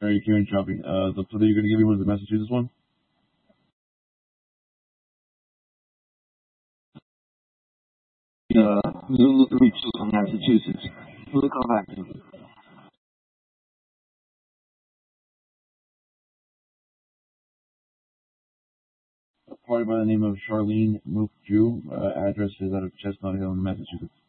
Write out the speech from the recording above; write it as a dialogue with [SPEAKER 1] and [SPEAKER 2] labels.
[SPEAKER 1] Alright, Kieran Choppy. The clue that you're gonna give me was the Massachusetts one?
[SPEAKER 2] New Reach from Massachusetts. We'll come back to it.
[SPEAKER 1] A party by the name of Charlene Mook Jew. Address is out of Chestnut Hill, Massachusetts.